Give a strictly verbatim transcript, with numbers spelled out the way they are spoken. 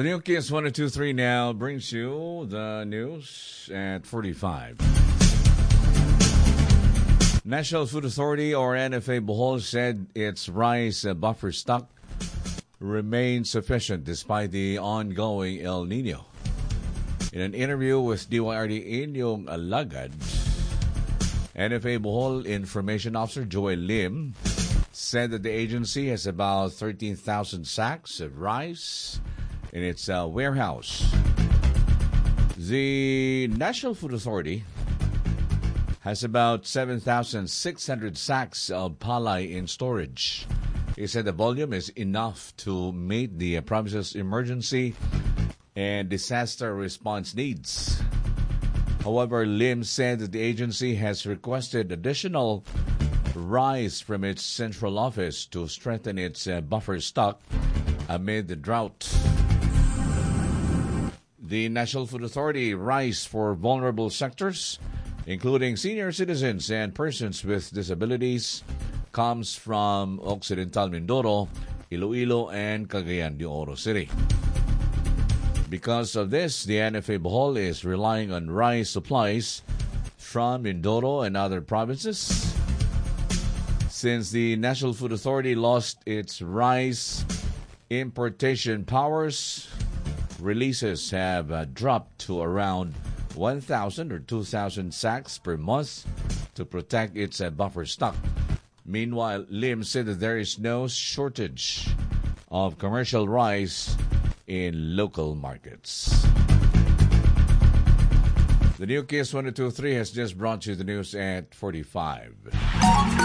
new Kiss one two three now brings you the news at forty-five. National Food Authority, or N F A Bohol, said its rice buffer stock remains sufficient despite the ongoing El Nino. In an interview with D Y R D Inyong Alagad, N F A Bohol Information Officer Joel Lim said that the agency has about thirteen thousand sacks of rice in its uh, warehouse. The National Food Authority has about seven thousand six hundred sacks of palay in storage. He said the volume is enough to meet the province's emergency and disaster response needs. However, Lim said that the agency has requested additional rice from its central office to strengthen its uh, buffer stock amid the drought. The National Food Authority rice for vulnerable sectors, including senior citizens and persons with disabilities, comes from Occidental Mindoro, Iloilo, and Cagayan de Oro City. Because of this, the N F A Bohol is relying on rice supplies from Mindoro and other provinces. Since the National Food Authority lost its rice importation powers, releases have uh, dropped to around one thousand or two thousand sacks per month to protect its uh, buffer stock. Meanwhile, Lim said that there is no shortage of commercial rice in local markets. The new Kiss one two three has just brought you the news at forty-five.